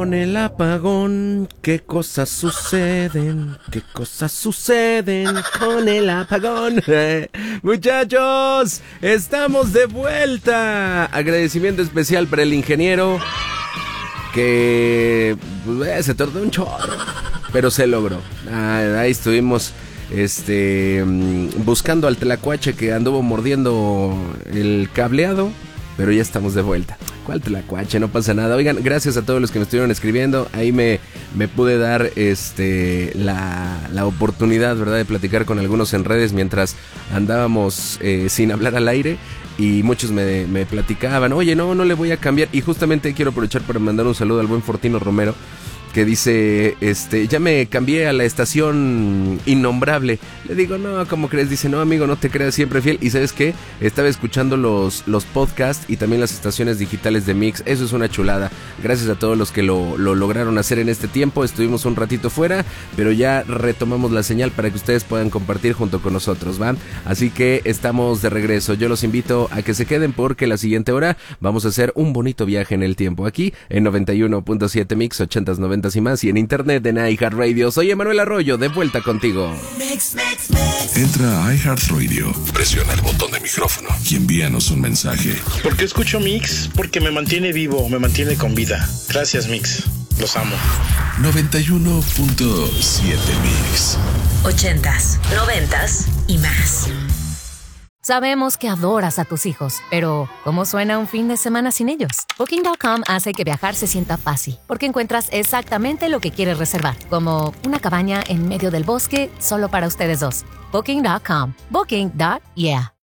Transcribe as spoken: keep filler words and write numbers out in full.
Con el apagón, ¿qué cosas suceden? ¿Qué cosas suceden con el apagón? Muchachos, estamos de vuelta. Agradecimiento especial para el ingeniero que eh, se tardó un chorro, pero se logró. Ah, ahí estuvimos este, buscando al tlacuache que anduvo mordiendo el cableado, pero ya estamos de vuelta. ¿Cuál tlacuache? No pasa nada. Oigan, gracias a todos los que me estuvieron escribiendo. Ahí me, me pude dar este la, la oportunidad, ¿verdad?, de platicar con algunos en redes mientras andábamos eh, sin hablar al aire. Y muchos me, me platicaban, oye, no, no le voy a cambiar. Y justamente quiero aprovechar para mandar un saludo al buen Fortino Romero, que dice, este, ya me cambié a la estación innombrable. Le digo, no, ¿cómo crees? Dice, no, amigo, no te creas, siempre fiel. Y ¿sabes qué? Estaba escuchando los, los podcasts y también las estaciones digitales de Mix. Eso es una chulada. Gracias a todos los que lo, lo lograron hacer en este tiempo. Estuvimos un ratito fuera, pero ya retomamos la señal para que ustedes puedan compartir junto con nosotros, ¿va? Así que estamos de regreso. Yo los invito a que se queden porque la siguiente hora vamos a hacer un bonito viaje en el tiempo aquí en noventa y uno punto siete Mix, ochentas, noventas y más, y en internet en iHeartRadio. Soy Emanuel Arroyo, de vuelta contigo. Mix, mix, mix. Entra a iHeartRadio, presiona el botón de micrófono y envíanos un mensaje. ¿Por qué escucho Mix? Porque me mantiene vivo, me mantiene con vida. Gracias, Mix. Los amo. noventa y uno punto siete Mix. Ochentas, noventas y más. Sabemos que adoras a tus hijos, pero ¿cómo suena un fin de semana sin ellos? Booking punto com hace que viajar se sienta fácil, porque encuentras exactamente lo que quieres reservar, como una cabaña en medio del bosque solo para ustedes dos. Booking punto com. Booking. Yeah.